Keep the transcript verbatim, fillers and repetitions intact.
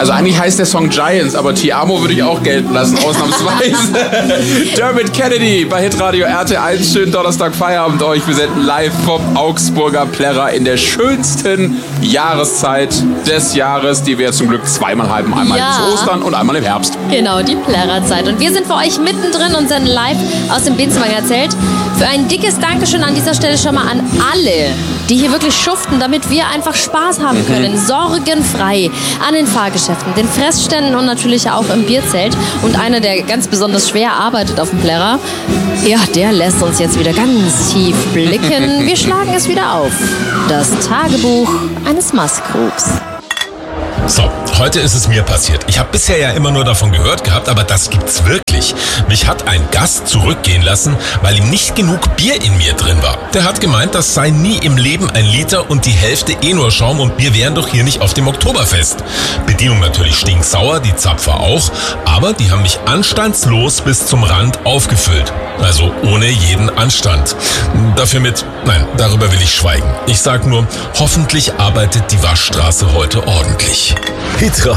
Also eigentlich heißt der Song Giants, aber Ti Amo würde ich auch gelten lassen, ausnahmsweise. Dermot Kennedy bei Hitradio R T eins. Schönen Donnerstag Feierabend euch. Wir senden live vom Augsburger Plärrer in der schönsten Jahreszeit des Jahres, die wir zum Glück zweimal haben. Einmal Ja. zu Ostern und einmal im Herbst. Genau, die Plärrerzeit. Und wir sind für euch mittendrin und senden live aus dem Benzemanger Zelt. Für ein dickes Dankeschön an dieser Stelle schon mal an alle, die hier wirklich schuften, damit wir einfach Spaß haben können. Sorgenfrei an den Fahrgeschäften, den Fressständen und natürlich auch im Bierzelt. Und einer, der ganz besonders schwer arbeitet auf dem Plärrer, ja, der lässt uns jetzt wieder ganz tief blicken. Wir schlagen es wieder auf. Das Tagebuch eines Maskrubs. So, heute ist es mir passiert. Ich habe bisher ja immer nur davon gehört gehabt, aber das gibt's wirklich. Mich hat ein Gast zurückgehen lassen, weil ihm nicht genug Bier in mir drin war. Der hat gemeint, das sei nie im Leben ein Liter und die Hälfte eh nur Schaum und wir wären doch hier nicht auf dem Oktoberfest. Bedienung natürlich stinksauer, die Zapfer auch, aber die haben mich anstandslos bis zum Rand aufgefüllt. Also ohne jeden Anstand. Dafür mit, nein, darüber will ich schweigen. Ich sag nur, hoffentlich arbeitet die Waschstraße heute ordentlich. Hitradio